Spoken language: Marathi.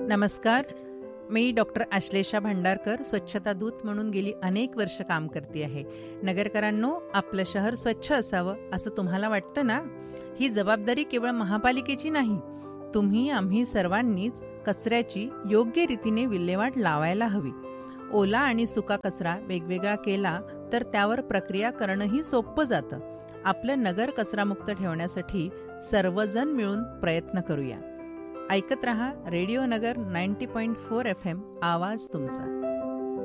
नमस्कार. मी डॉक्टर आश्लेषा भांडारकर, स्वच्छता दूत म्हणून गेली अनेक वर्ष काम करते आहे. नगरकरांनो, आपलं शहर स्वच्छ असावं असं तुम्हाला वाटतं ना? ही जबाबदारी केवळ महापालिकेची नाही, तुम्ही आम्ही सर्वांनीच कचऱ्याची योग्य रीतीने विल्हेवाट लावायला हवी. ओला आणि सुका कचरा वेगवेगळा केला तर त्यावर प्रक्रिया करणंही सोपं जातं. आपलं नगर कचरामुक्त ठेवण्यासाठी सर्वजण मिळून प्रयत्न करूया. ऐकत रहा रेडिओ नगर 90.4 FM, आवाज तुमचा.